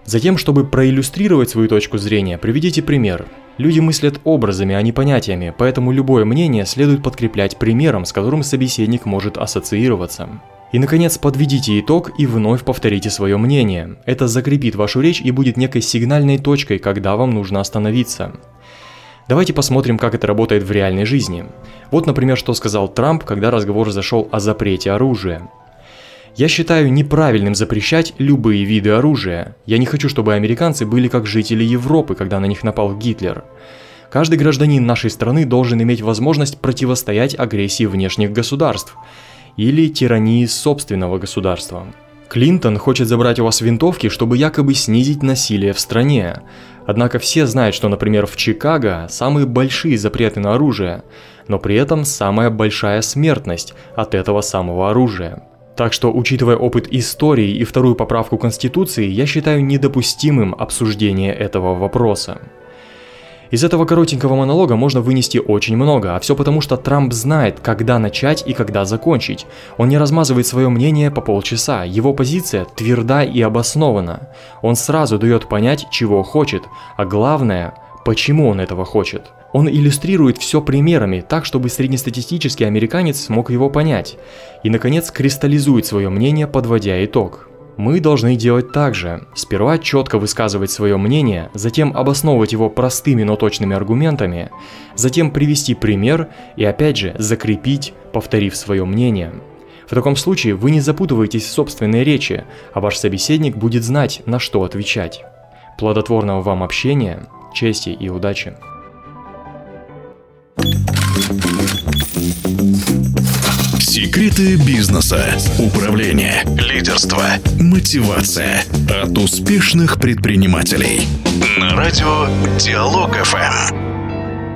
Затем, чтобы проиллюстрировать свою точку зрения, приведите пример. Люди мыслят образами, а не понятиями, поэтому любое мнение следует подкреплять примером, с которым собеседник может ассоциироваться. И, наконец, подведите итог и вновь повторите свое мнение. Это закрепит вашу речь и будет некой сигнальной точкой, когда вам нужно остановиться. Давайте посмотрим, как это работает в реальной жизни. Вот, например, что сказал Трамп, когда разговор зашел о запрете оружия. «Я считаю неправильным запрещать любые виды оружия. Я не хочу, чтобы американцы были как жители Европы, когда на них напал Гитлер. Каждый гражданин нашей страны должен иметь возможность противостоять агрессии внешних государств или тирании собственного государства. Клинтон хочет забрать у вас винтовки, чтобы якобы снизить насилие в стране. Однако все знают, что, например, в Чикаго самые большие запреты на оружие, но при этом самая большая смертность от этого самого оружия. Так что, учитывая опыт истории и вторую поправку Конституции, я считаю недопустимым обсуждение этого вопроса». Из этого коротенького монолога можно вынести очень много, а все потому, что Трамп знает, когда начать и когда закончить. Он не размазывает свое мнение по полчаса, его позиция тверда и обоснована. Он сразу дает понять, чего хочет, а главное, почему он этого хочет. Он иллюстрирует все примерами, так, чтобы среднестатистический американец смог его понять. И, наконец, кристаллизует свое мнение, подводя итог. Мы должны делать так же. Сперва четко высказывать свое мнение, затем обосновывать его простыми, но точными аргументами, затем привести пример и опять же закрепить, повторив свое мнение. В таком случае вы не запутываетесь в собственной речи, а ваш собеседник будет знать, на что отвечать. Плодотворного вам общения, чести и удачи! Секреты бизнеса, управления, лидерства, мотивация от успешных предпринимателей. На радио Диалог ФМ.